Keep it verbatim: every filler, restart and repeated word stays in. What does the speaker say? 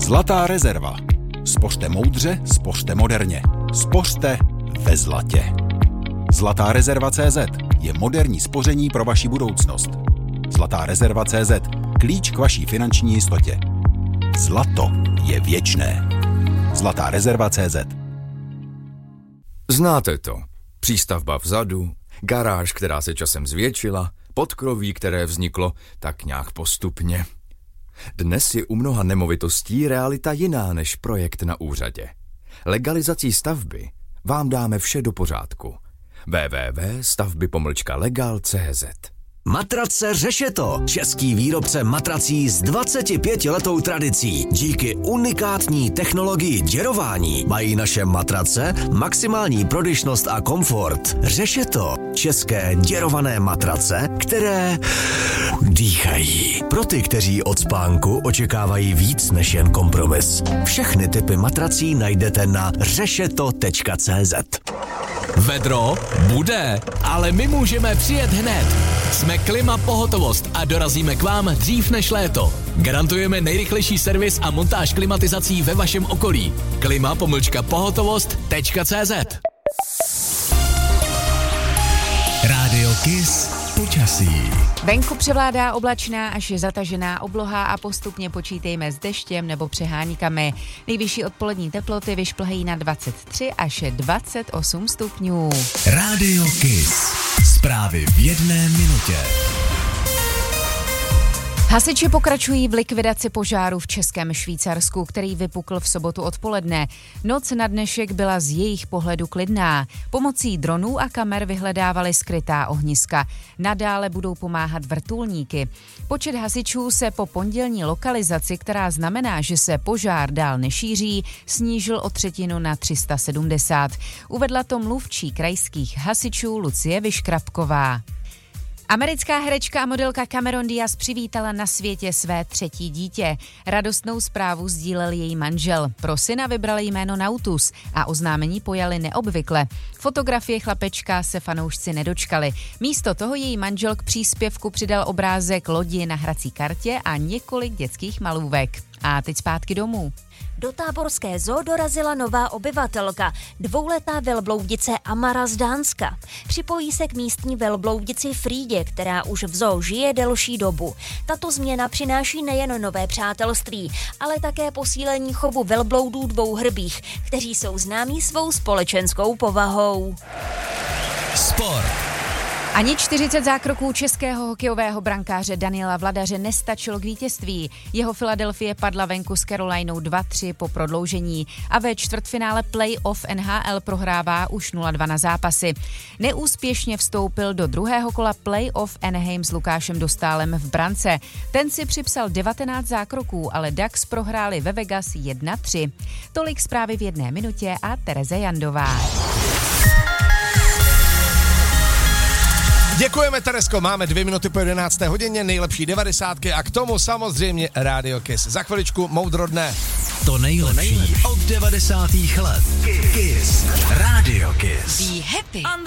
Zlatá rezerva. Spořte moudře, spořte moderně. Spořte ve zlatě. Zlatá rezerva tečka cé zet je moderní spoření pro vaši budoucnost. Zlatá rezerva tečka cé zet. Klíč k vaší finanční jistotě. Zlato je věčné. Zlatá rezerva tečka cé zet. Znáte to. Přístavba vzadu, garáž, která se časem zvětšila, podkroví, které vzniklo tak nějak postupně. Dnes je u mnoha nemovitostí realita jiná než projekt na úřadě. Legalizací stavby vám dáme vše do pořádku. w w w tečka stavby pomlčka legal tečka cé zet. Matrace Řešeto, český výrobce matrací s dvacetipětiletou tradicí. Díky unikátní technologii děrování mají naše matrace maximální prodyšnost a komfort. Řešeto, české děrované matrace, které dýchají. Pro ty, kteří od spánku očekávají víc než jen kompromis. Všechny typy matrací najdete na řešeto tečka cé zet. Vedro bude, ale my můžeme přijet hned. Jsme Klima Pohotovost a dorazíme k vám dřív než léto. Garantujeme nejrychlejší servis a montáž klimatizací ve vašem okolí. Klima pomlčka pohotovost tečka cé zet. Rádio Kiss počasí. Venku převládá oblačná až zatažená obloha a postupně počítejme s deštěm nebo přeháníkami. Nejvyšší odpolední teploty vyšplhají na dvacet tři až dvacet osm stupňů. Rádio Kiss. Zprávy v jedné minutě. Hasiči pokračují v likvidaci požáru v Českém Švýcarsku, který vypukl v sobotu odpoledne. Noc na dnešek byla z jejich pohledu klidná. Pomocí dronů a kamer vyhledávali skrytá ohniska. Nadále budou pomáhat vrtulníky. Počet hasičů se po pondělní lokalizaci, která znamená, že se požár dál nešíří, snížil o třetinu na tři sta sedmdesát. Uvedla to mluvčí krajských hasičů Lucie Vyškrapková. Americká herečka a modelka Cameron Diaz přivítala na světě své třetí dítě. Radostnou zprávu sdílel její manžel. Pro syna vybral jméno Nautus a oznámení pojali neobvykle. Fotografie chlapečka se fanoušci nedočkali. Místo toho její manžel k příspěvku přidal obrázek lodi na hrací kartě a několik dětských malůvek. A teď zpátky domů. Do táborské zoo dorazila nová obyvatelka, dvouletá velbloudice Amara z Dánska. Připojí se k místní velbloudici Frídě, která už v zoo žije delší dobu. Tato změna přináší nejen nové přátelství, ale také posílení chovu velbloudů dvouhrbých, kteří jsou známí svou společenskou povahou. Sport. Ani čtyřicet zákroků českého hokejového brankáře Daniela Vladaře nestačilo k vítězství. Jeho Philadelphie padla venku s Carolinou dva tři po prodloužení a ve čtvrtfinále play-off N H L prohrává už nula dva na zápasy. Neúspěšně vstoupil do druhého kola play-off Anaheim s Lukášem Dostálem v brance. Ten si připsal devatenáct zákroků, ale Ducks prohráli ve Vegas jedna tři. Tolik zprávy v jedné minutě a Tereze Jandová. Děkujeme, Teresko, máme dvě minuty po jedenácté hodině, nejlepší devadesátky a k tomu samozřejmě Rádio Kiss. Za chviličku moudro dne. To nejlepší od devadesátých let. Kiss. Rádio Kiss. Be happy.